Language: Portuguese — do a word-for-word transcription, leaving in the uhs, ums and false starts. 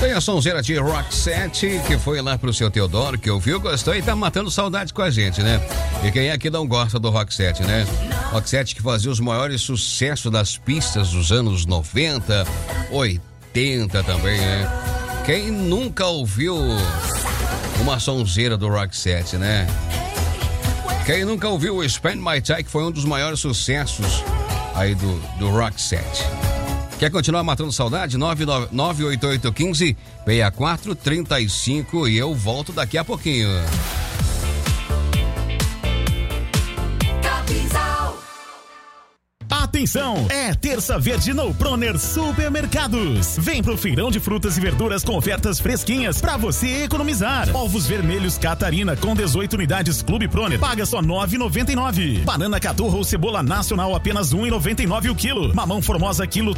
Tem a sonzeira de Roxette, que foi lá pro seu Teodoro, que ouviu, gostou e tá matando saudade com a gente, né? E quem é que não gosta do Roxette, né? Roxette que fazia os maiores sucessos das pistas dos anos noventa, oitenta também, né? Quem nunca ouviu uma sonzeira do Roxette, né? Quem nunca ouviu o Spend My Time, que foi um dos maiores sucessos aí do, do Roxette. Quer continuar matando saudade? nove oito oito um cinco, seis quatro três cinco e eu volto daqui a pouquinho. Atenção, é terça verde no Proner Supermercados. Vem pro feirão de frutas e verduras com ofertas fresquinhas pra você economizar. Ovos vermelhos Catarina com dezoito unidades Clube Proner, paga só nove reais e noventa e nove centavos. Banana caturra ou cebola nacional apenas um real e noventa e nove centavos o quilo. Mamão Formosa quilo